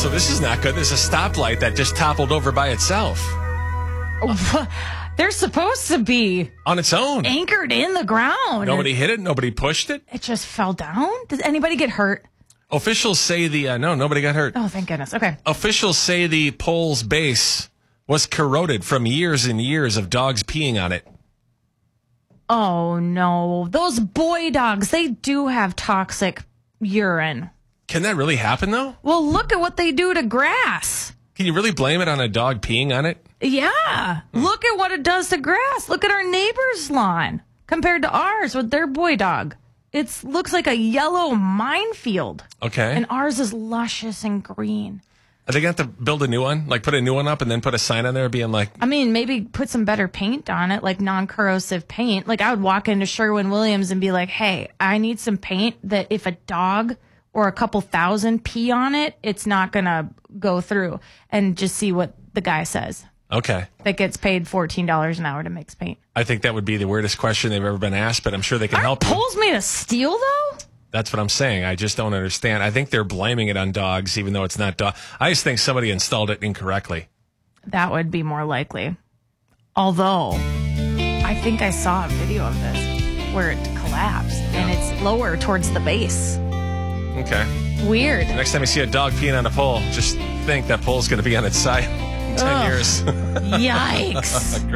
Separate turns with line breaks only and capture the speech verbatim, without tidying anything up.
So this is not good. There's a stoplight that just toppled over by itself.
They're supposed to be
on its own,
anchored in the ground.
Nobody hit it. Nobody pushed it.
It just fell down. Did anybody get hurt?
Officials say the uh, no, nobody got hurt.
Oh, thank goodness. Okay.
Officials say the pole's base was corroded from years and years of dogs peeing on it.
Oh no, those boy dogs, they do have toxic urine.
Can that really happen though?
Well, look at what they do to grass.
Can you really blame it on a dog peeing on it?
Yeah. Hmm. Look at what it does to grass. Look at our neighbor's lawn compared to ours with their boy dog. It looks like a yellow minefield.
Okay.
And ours is luscious and green.
Are they going to have to build a new one? Like put a new one up and then put a sign on there being like...
I mean, maybe put some better paint on it, like non-corrosive paint. Like I would walk into Sherwin-Williams and be like, hey, I need some paint that if a dog or a couple thousand pee on it, it's not going to go through. And just see what the guy says.
Okay.
That gets paid fourteen dollars an hour to mix paint.
I think that would be the weirdest question they've ever been asked, but I'm sure they can
Aren't
help you.
poles made of steel, though?
That's what I'm saying. I just don't understand. I think they're blaming it on dogs, even though it's not dog. I just think somebody installed it incorrectly.
That would be more likely. Although, I think I saw a video of this where it collapsed, yeah. And it's lower towards the base.
Okay.
Weird.
Next time you see a dog peeing on a pole, just think that pole's going to be on its side in ten
Ugh.
years.
Yikes.